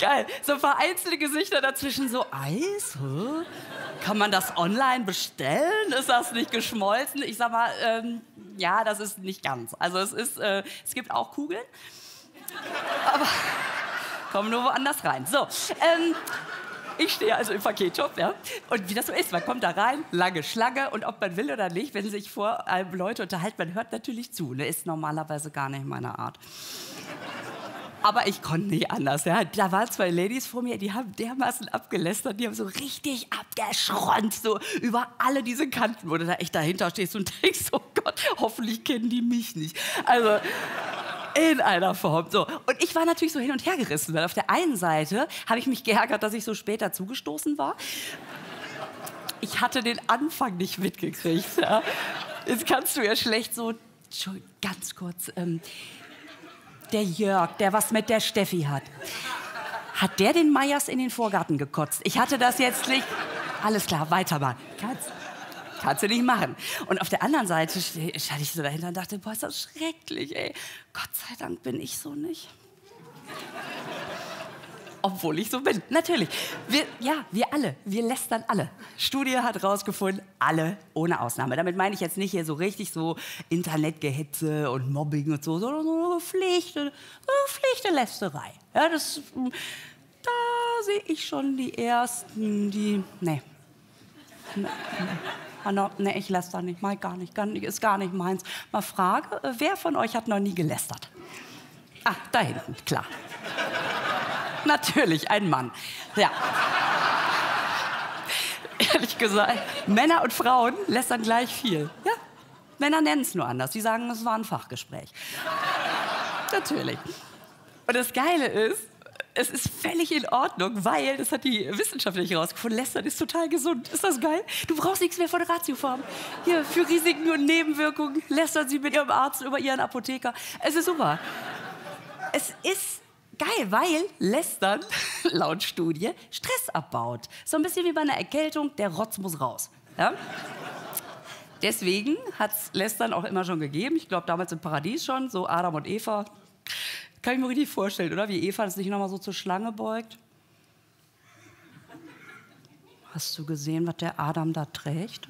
Geil. So vereinzelte Gesichter dazwischen, so Eis? Hä? Kann man das online bestellen? Ist das nicht geschmolzen? Ich sag mal, ja, das ist nicht ganz. Also es gibt auch Kugeln, aber kommen nur woanders rein. So, ich stehe also im Paketshop, ja, und wie das so ist, man kommt da rein, lange Schlange, und ob man will oder nicht, wenn sich vor allem Leute unterhalten, man hört natürlich zu, ne, ist normalerweise gar nicht meine Art. Aber ich konnte nicht anders, ja. Da waren 2 Ladies vor mir, die haben dermaßen abgelästert, die haben so richtig abgeschronzt, so über alle diese Kanten, wo du da echt dahinter stehst und denkst, oh Gott, hoffentlich kennen die mich nicht. Also in einer Form. So. Und ich war natürlich so hin und her gerissen, weil auf der einen Seite habe ich mich geärgert, dass ich so später zugestoßen war. Ich hatte den Anfang nicht mitgekriegt. Ja. Jetzt kannst du ja schlecht so, ganz kurz, der Jörg, der was mit der Steffi hat der den Meyers in den Vorgarten gekotzt? Ich hatte das jetzt nicht. Alles klar, weiter mal. Kannst du nicht machen. Und auf der anderen Seite stand ich so dahinter und dachte, boah, ist das schrecklich, ey. Gott sei Dank bin ich so nicht. Obwohl ich so bin, natürlich. Wir alle, wir lästern alle. Studie hat rausgefunden, alle ohne Ausnahme. Damit meine ich jetzt nicht hier so richtig so Internetgehetze und Mobbing und so, sondern so eine schlichte Lästerei. Ja, da sehe ich schon die Ersten, die, nee, ich läster nicht, mal gar nicht, ist gar nicht meins. Mal frage, wer von euch hat noch nie gelästert? Ah, da hinten, klar. Natürlich, ein Mann. Ja. Ehrlich gesagt, Männer und Frauen lästern gleich viel. Ja, Männer nennen es nur anders. Die sagen, es war ein Fachgespräch. Natürlich. Und das Geile ist, es ist völlig in Ordnung, weil, das hat die Wissenschaft nicht herausgefunden, lästern ist total gesund. Ist das geil? Du brauchst nichts mehr von der Ratioform. Hier, für Risiken und Nebenwirkungen lästern Sie mit Ihrem Arzt über Ihren Apotheker. Es ist super. Es ist geil, weil Lästern, laut Studie, Stress abbaut. So ein bisschen wie bei einer Erkältung, der Rotz muss raus. Ja? Deswegen hat es Lästern auch immer schon gegeben. Ich glaube, damals im Paradies schon, so Adam und Eva. Kann ich mir richtig vorstellen, oder? Wie Eva das sich noch mal so zur Schlange beugt. Hast du gesehen, was der Adam da trägt?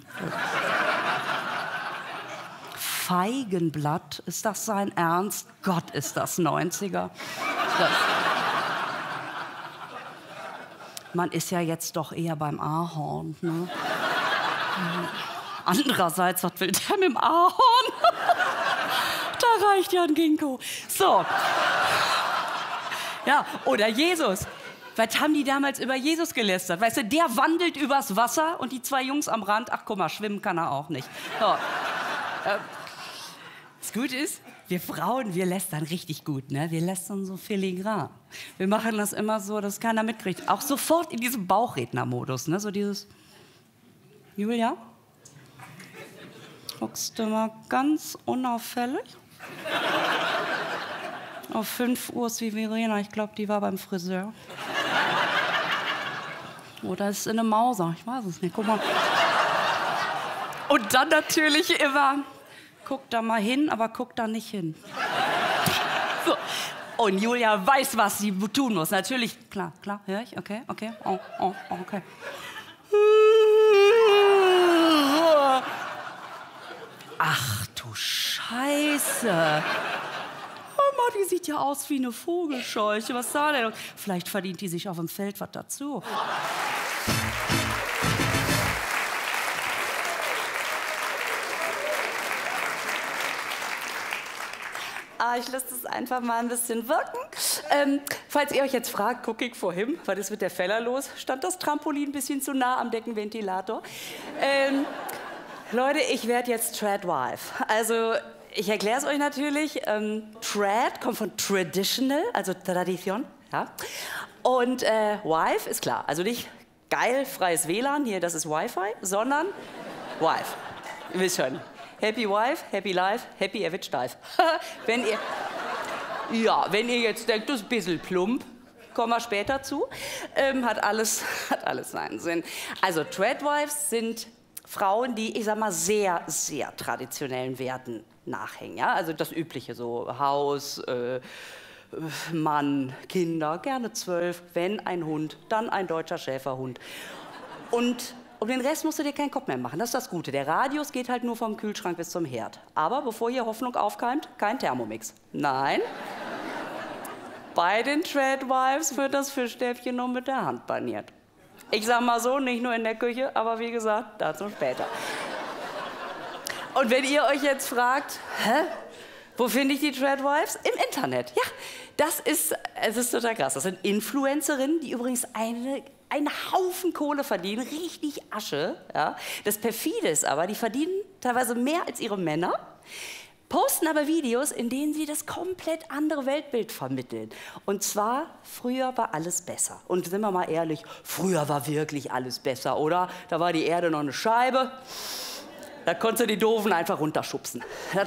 Feigenblatt, ist das sein Ernst? Gott, ist das 90er. Man ist ja jetzt doch eher beim Ahorn. Ne? Andererseits, was will der mit dem Ahorn? Da reicht ja ein Ginkgo. So. Ja, oder Jesus. Was haben die damals über Jesus gelästert? Weißt du, der wandelt übers Wasser und die 2 Jungs am Rand, ach guck mal, schwimmen kann er auch nicht. So. Das Gute ist, wir Frauen, wir lästern richtig gut, ne? Wir lästern so filigran. Wir machen das immer so, dass keiner mitkriegt. Auch sofort in diesem Bauchrednermodus, ne? So dieses, Julia, guckst du mal ganz unauffällig? Auf 5 Uhr ist wie Verena, ich glaube, die war beim Friseur. Oder ist in eine Mauser, ich weiß es nicht, guck mal. Und dann natürlich immer, guck da mal hin, aber guck da nicht hin. So. Und Julia weiß, was sie tun muss. Natürlich, klar, höre ich, okay, oh, okay. Ach du Scheiße. Oh, die sieht ja aus wie eine Vogelscheuche. Was da denn? Vielleicht verdient die sich auf dem Feld was dazu. Ich lasse das einfach mal ein bisschen wirken. Falls ihr euch jetzt fragt, gucke ich vorhin, was ist mit der Feller los? Stand das Trampolin ein bisschen zu nah am Deckenventilator? Leute, ich werde jetzt Tradwife. Also, ich erkläre es euch natürlich. Trad kommt von Traditional, also Tradition. Ja? Und Wife ist klar, also nicht geil, freies WLAN, hier, das ist Wi-Fi, sondern Wife. Ihr wisst schon. Happy Wife, Happy Life, Happy er wird steif. wenn ihr jetzt denkt, das ist ein bisschen plump, kommen wir später zu, hat alles seinen Sinn. Also Tradwives sind Frauen, die, ich sag mal, sehr, sehr traditionellen Werten nachhängen. Ja? Also das Übliche, so Haus, Mann, Kinder, gerne 12, wenn ein Hund, dann ein deutscher Schäferhund. Und um den Rest musst du dir keinen Kopf mehr machen, das ist das Gute. Der Radius geht halt nur vom Kühlschrank bis zum Herd. Aber bevor hier Hoffnung aufkeimt, kein Thermomix. Nein, bei den Tradwives wird das Fischstäbchen nur mit der Hand paniert. Ich sag mal so, nicht nur in der Küche, aber wie gesagt, dazu später. Und wenn ihr euch jetzt fragt, wo finde ich die Tradwives? Im Internet. Ja, es ist total krass. Das sind Influencerinnen, die übrigens einen Haufen Kohle verdienen, richtig Asche. Ja. Das Perfide ist aber, die verdienen teilweise mehr als ihre Männer, posten aber Videos, in denen sie das komplett andere Weltbild vermitteln. Und zwar, früher war alles besser. Und sind wir mal ehrlich, früher war wirklich alles besser, oder? Da war die Erde noch eine Scheibe, da konntest du die Doofen einfach runterschubsen.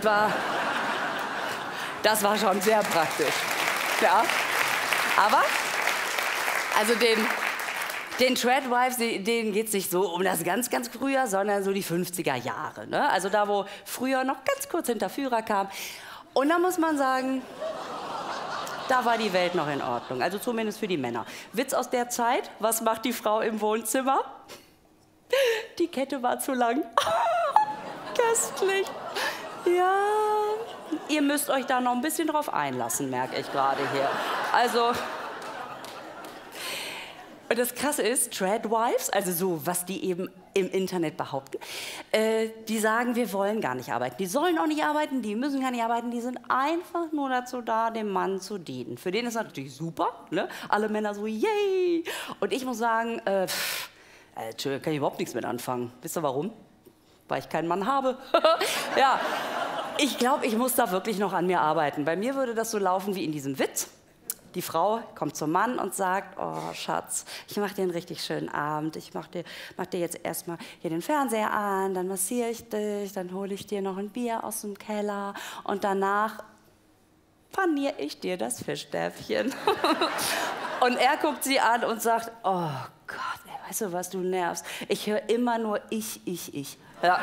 Das war schon sehr praktisch. Ja. Aber, also den Tradwives, denen geht es nicht so um das ganz, ganz früher, sondern so die 50er Jahre. Ne? Also da, wo früher noch ganz kurz hinter Führer kam. Und da muss man sagen, da war die Welt noch in Ordnung. Also zumindest für die Männer. Witz aus der Zeit, was macht die Frau im Wohnzimmer? Die Kette war zu lang. Köstlich. Ja, ihr müsst euch da noch ein bisschen drauf einlassen, merke ich gerade hier. Also... Und das Krasse ist, Tradwives, also so, was die eben im Internet behaupten, die sagen, wir wollen gar nicht arbeiten. Die sollen auch nicht arbeiten, die müssen gar nicht arbeiten, die sind einfach nur dazu da, dem Mann zu dienen. Für den ist das natürlich super, ne? Alle Männer so, yay! Und ich muss sagen, kann ich überhaupt nichts mit anfangen. Wisst ihr warum? Weil ich keinen Mann habe. Ja, ich glaube, ich muss da wirklich noch an mir arbeiten. Bei mir würde das so laufen wie in diesem Witz. Die Frau kommt zum Mann und sagt, oh Schatz, ich mache dir einen richtig schönen Abend. Ich mach dir jetzt erstmal hier den Fernseher an, dann massiere ich dich, dann hole ich dir noch ein Bier aus dem Keller und danach paniere ich dir das Fischstäbchen. Und er guckt sie an und sagt, oh Gott, ey, weißt du was, du nervst. Ich höre immer nur ich. Ja.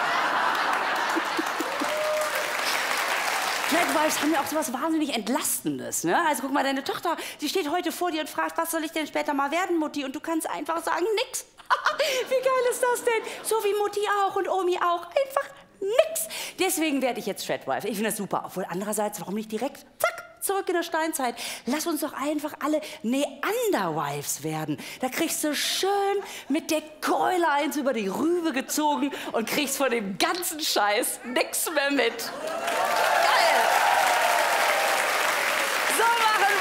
Tradwives haben ja auch so was wahnsinnig Entlastendes. Ne? Also guck mal, deine Tochter, die steht heute vor dir und fragt, was soll ich denn später mal werden, Mutti? Und du kannst einfach sagen, nix. Wie geil ist das denn? So wie Mutti auch und Omi auch. Einfach nix. Deswegen werde ich jetzt Tradwife. Ich finde das super. Obwohl andererseits, warum nicht direkt, zack, zurück in der Steinzeit. Lass uns doch einfach alle Neanderwives werden. Da kriegst du schön mit der Keule eins über die Rübe gezogen und kriegst von dem ganzen Scheiß nix mehr mit. Geil! So machen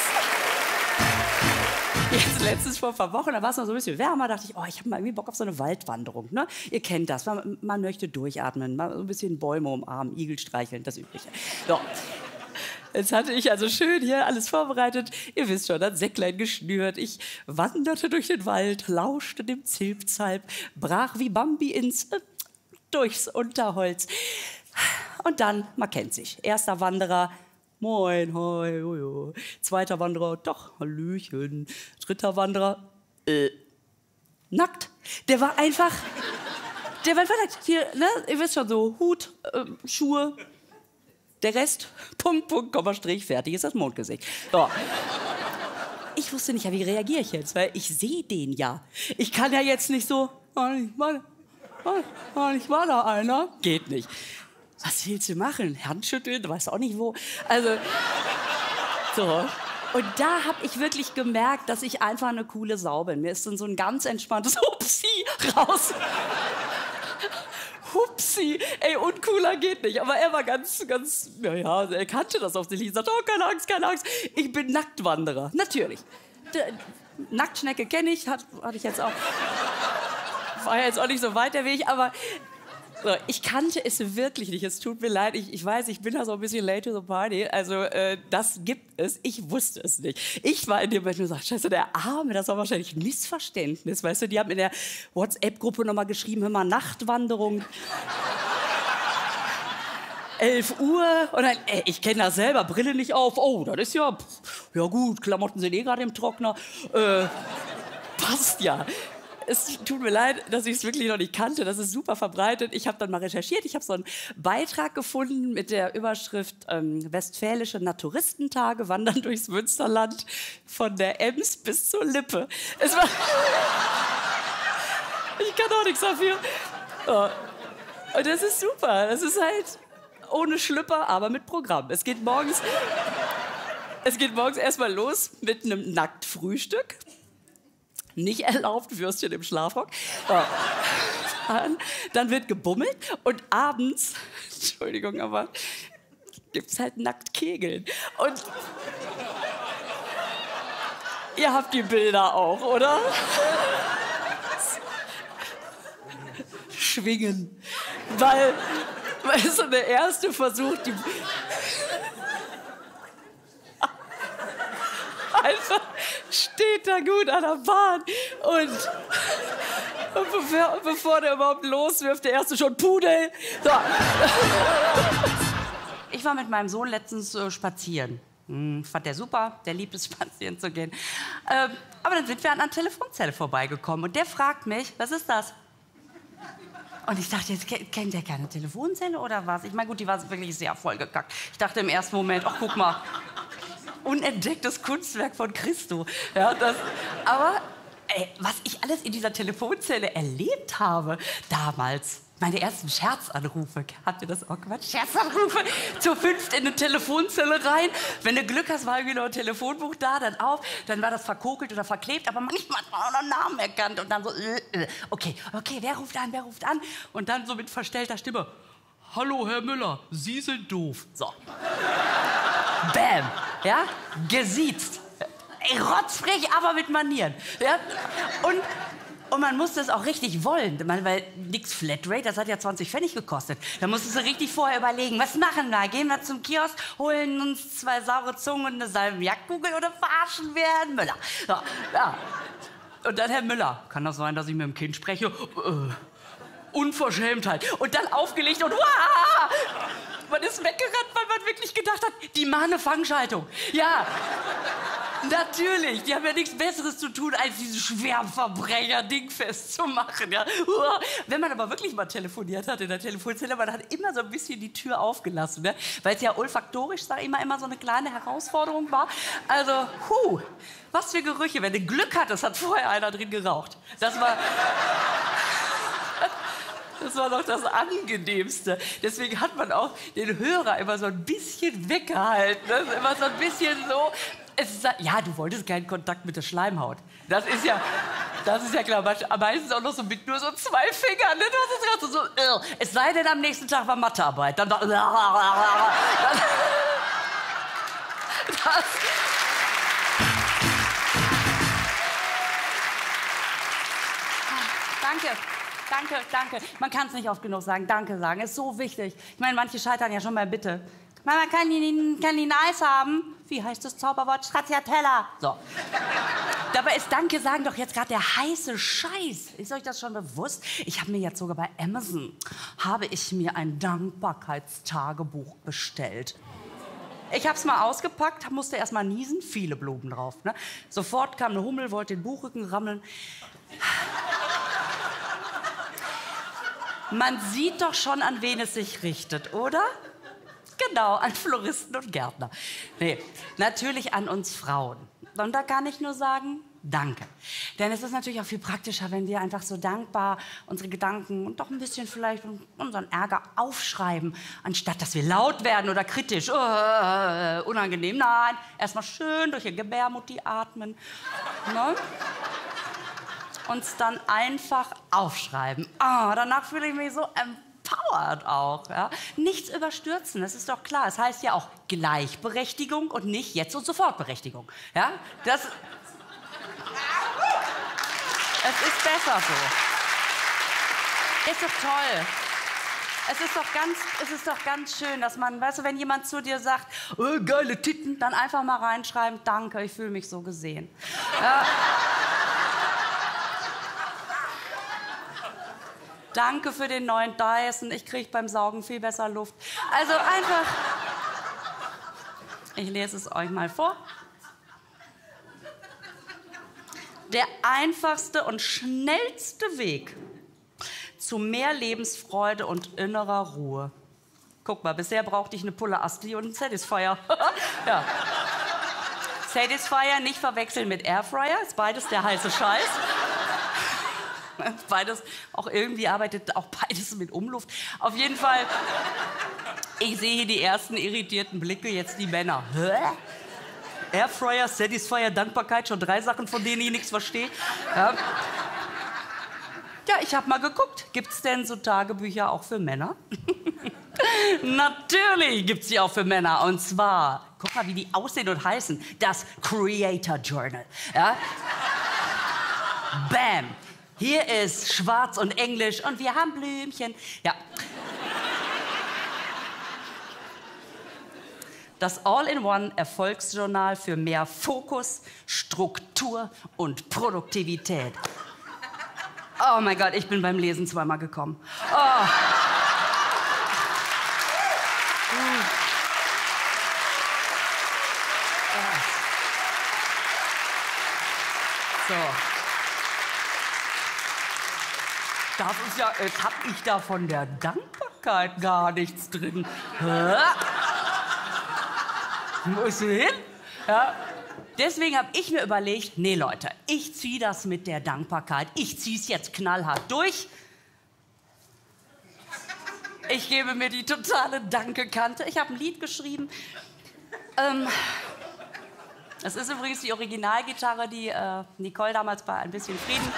wir's! Jetzt letztens vor ein paar Wochen, da war es noch so ein bisschen wärmer, dachte ich, oh, ich habe mal irgendwie Bock auf so eine Waldwanderung. Ne? Ihr kennt das, man möchte durchatmen, mal so ein bisschen Bäume umarmen, Igel streicheln, das Übliche. So. Jetzt hatte ich also schön hier alles vorbereitet. Ihr wisst schon, das Säcklein geschnürt. Ich wanderte durch den Wald, lauschte dem Zilpzalp, brach wie Bambi durchs Unterholz. Und dann, man kennt sich. Erster Wanderer, moin, hoi, hoi. Zweiter Wanderer, doch, hallöchen. Dritter Wanderer, nackt. Der war einfach nackt. Hier, ne, ihr wisst schon, so Hut, Schuhe. Der Rest, Punkt, Punkt, Komma, Strich, fertig ist das Mondgesicht. So. Ich wusste nicht, wie reagiere ich jetzt, weil ich sehe den ja. Ich kann ja jetzt nicht so, ich war da einer. Geht nicht. Was willst du machen? Handschütteln, du weißt auch nicht wo. Also, so. Und da habe ich wirklich gemerkt, dass ich einfach eine coole Sau bin. Mir ist dann so ein ganz entspanntes Hupsi raus. Hupsi, ey, uncooler geht nicht. Aber er war ganz, ja, er kannte das offensichtlich. Er sagte, oh, keine Angst. Ich bin Nacktwanderer. Natürlich. Nacktschnecke kenne ich, hatte ich jetzt auch. War ja jetzt auch nicht so weit der Weg, aber so, ich kannte es wirklich nicht. Es tut mir leid. Ich weiß, ich bin da so ein bisschen late to the party. Also, das gibt es. Ich wusste es nicht. Ich war in dem Moment nur so, scheiße, der Arme, das war wahrscheinlich ein Missverständnis. Weißt du, die haben in der WhatsApp-Gruppe nochmal geschrieben, hör mal, Nachtwanderung. 11 Uhr. Und dann, ich kenne das selber, Brille nicht auf. Oh, das ist ja, ja gut, Klamotten sind eh gerade im Trockner. Passt ja. es tut mir leid, dass ich es wirklich noch nicht kannte. Das ist super verbreitet. Ich habe dann mal recherchiert. Ich habe so einen Beitrag gefunden mit der Überschrift Westfälische Naturistentage wandern durchs Münsterland von der Ems bis zur Lippe. Es war ich kann auch nichts dafür. Oh. Und das ist super. Das ist halt ohne Schlüpper, aber mit Programm. Es geht morgens erstmal los mit einem Nacktfrühstück. Nicht erlaubt, Würstchen im Schlafrock. Oh. Dann wird gebummelt und abends, Entschuldigung, aber gibt's halt Nacktkegeln. Und ihr habt die Bilder auch, oder? Schwingen. Weil so der erste Versuch, die einfach steht da gut an der Bahn und bevor der überhaupt loswirft, der erste schon Pudel. So. Ich war mit meinem Sohn letztens spazieren. Fand der super, der liebt es, spazieren zu gehen. Aber dann sind wir an einer Telefonzelle vorbeigekommen und der fragt mich, was ist das? Und ich dachte, jetzt kennt der keine Telefonzelle oder was? Ich meine, gut, die war wirklich sehr vollgekackt. Ich dachte im ersten Moment, ach, guck mal, unentdecktes Kunstwerk von Christo. Ja, aber was ich alles in dieser Telefonzelle erlebt habe damals, meine ersten Scherzanrufe, habt ihr das auch gemacht? Scherzanrufe, zu 5 in eine Telefonzelle rein. Wenn du Glück hast, war irgendwie noch ein Telefonbuch da, dann auf, dann war das verkokelt oder verklebt, aber manchmal hat man auch noch einen Namen erkannt und dann so, okay, wer ruft an? Und dann so mit verstellter Stimme, hallo, Herr Müller, Sie sind doof. So. Bam, ja, gesiezt. Rotzfrech, aber mit Manieren. Ja? Und man musste es auch richtig wollen, weil nix Flatrate, das hat ja 20 Pfennig gekostet. Da musstest du richtig vorher überlegen, was machen wir? Gehen wir zum Kiosk, holen uns 2 saure Zungen und eine Salmiakkugel oder verarschen wir Herrn Müller? So, ja. Und dann Herr Müller, kann das sein, dass ich mit dem Kind spreche? Unverschämtheit. Und dann aufgelegt und man ist weggerannt, weil man wirklich gedacht hat, die machen eine Fangschaltung. Ja. Natürlich, die haben ja nichts Besseres zu tun, als dieses Schwerverbrecher dingfest zu machen. Ja. Wenn man aber wirklich mal telefoniert hat in der Telefonzelle, man hat immer so ein bisschen die Tür aufgelassen, ne? Weil es ja olfaktorisch, sag ich immer so eine kleine Herausforderung war. Also, was für Gerüche. Wenn du Glück hattest, hat vorher einer drin geraucht. Das war doch das Angenehmste. Deswegen hat man auch den Hörer immer so ein bisschen weggehalten. Ne? Immer so ein bisschen so. Ja, du wolltest keinen Kontakt mit der Schleimhaut. Das ist ja klar. Meistens auch noch so mit nur so 2 Fingern. Ne? Das ist gerade so. Es sei denn, am nächsten Tag war Mathearbeit. Dann war. Danke. Man kann es nicht oft genug sagen. Danke sagen. Ist so wichtig. Ich meine, manche scheitern ja schon bei Bitte. Mama, kann ich ein Eis haben? Wie heißt das Zauberwort? Stracciatella. So. Dabei ist Danke sagen doch jetzt gerade der heiße Scheiß. Ist euch das schon bewusst? Ich habe mir jetzt sogar bei Amazon ein Dankbarkeitstagebuch bestellt. Ich hab's mal ausgepackt, musste erst mal niesen, viele Blumen drauf. Ne? Sofort kam eine Hummel, wollte den Buchrücken rammeln. Man sieht doch schon, an wen es sich richtet, oder? Genau, an Floristen und Gärtner. Nee, natürlich an uns Frauen. Und da kann ich nur sagen, danke. Denn es ist natürlich auch viel praktischer, wenn wir einfach so dankbar unsere Gedanken und doch ein bisschen vielleicht unseren Ärger aufschreiben, anstatt dass wir laut werden oder kritisch. Unangenehm. Nein, erstmal schön durch die Gebärmutti atmen. Ne? Uns dann einfach aufschreiben. Danach fühle ich mich so empowered auch. Ja? Nichts überstürzen, das ist doch klar. Es heißt ja auch Gleichberechtigung und nicht Jetzt- und Sofortberechtigung. Ja? Es ist besser so. Ist doch toll. Es ist doch ganz schön, dass man, weißt du, wenn jemand zu dir sagt, geile Titten, dann einfach mal reinschreiben, danke, ich fühle mich so gesehen. Ja. Danke für den neuen Dyson, ich kriege beim Saugen viel besser Luft. Also einfach, ich lese es euch mal vor. Der einfachste und schnellste Weg zu mehr Lebensfreude und innerer Ruhe. Guck mal, bisher brauchte ich eine Pulle Asti und einen Satisfier. Ja. Satisfier nicht verwechseln mit Airfryer, ist beides der heiße Scheiß. Beides, auch irgendwie arbeitet auch beides mit Umluft. Auf jeden Fall, ich sehe hier die ersten irritierten Blicke, jetzt die Männer. Hä? Airfryer, Satisfier, Dankbarkeit, schon 3 Sachen, von denen ich nichts verstehe. Ja, ja, ich habe mal geguckt, gibt's denn so Tagebücher auch für Männer? Natürlich gibt's die auch für Männer. Und zwar, guck mal, wie die aussehen und heißen. Das Creator Journal. Ja? Bam! Hier ist Schwarz und Englisch und wir haben Blümchen. Ja. Das All-in-One-Erfolgsjournal für mehr Fokus, Struktur und Produktivität. Oh mein Gott, ich bin beim Lesen zweimal gekommen. Oh. So. Jetzt hab ich da von der Dankbarkeit gar nichts drin. Hä? Wo ist du hin? Ja. Deswegen habe ich mir überlegt, nee Leute, ich ziehe das mit der Dankbarkeit. Ich ziehe es jetzt knallhart durch. Ich gebe mir die totale Danke-Kante. Ich habe ein Lied geschrieben. Das ist übrigens die Originalgitarre, die Nicole damals bei Ein bisschen Frieden...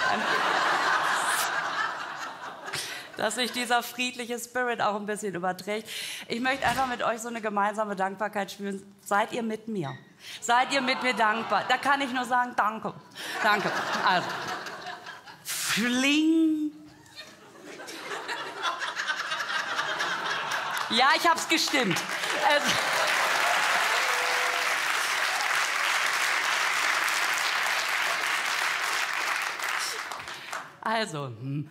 dass sich dieser friedliche Spirit auch ein bisschen überträgt. Ich möchte einfach mit euch so eine gemeinsame Dankbarkeit spüren. Seid ihr mit mir? Seid ihr mit mir dankbar? Da kann ich nur sagen, danke. Danke. Also, fling. Ja, ich hab's gestimmt. Also,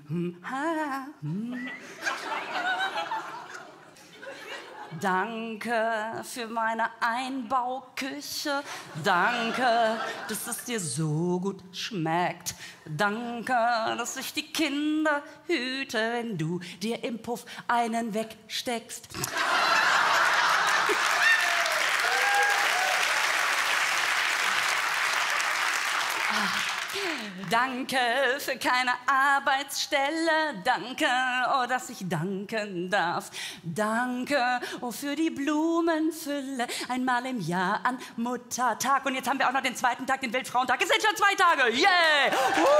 danke für meine Einbauküche. Danke, dass es dir so gut schmeckt. Danke, dass ich die Kinder hüte, wenn du dir im Puff einen wegsteckst. Danke für keine Arbeitsstelle. Danke, oh, dass ich danken darf. Danke, oh, für die Blumenfülle. Einmal im Jahr an Muttertag. Und jetzt haben wir auch noch den zweiten Tag, den Weltfrauentag. Es sind schon 2 Tage. Yeah!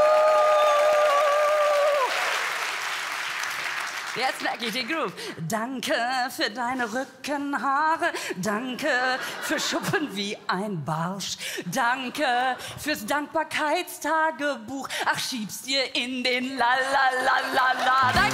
Jetzt merke ich den Groove. Danke für deine Rückenhaare. Danke für Schuppen wie ein Barsch. Danke fürs Dankbarkeitstagebuch. Ach, schieb's dir in den La-La-La-La-La. Danke!